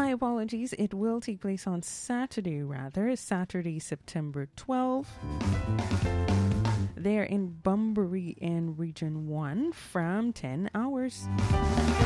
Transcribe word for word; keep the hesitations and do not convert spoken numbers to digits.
My apologies. It will take place on Saturday, rather. Saturday, September twelfth. There in Bunbury in Region one from ten hours.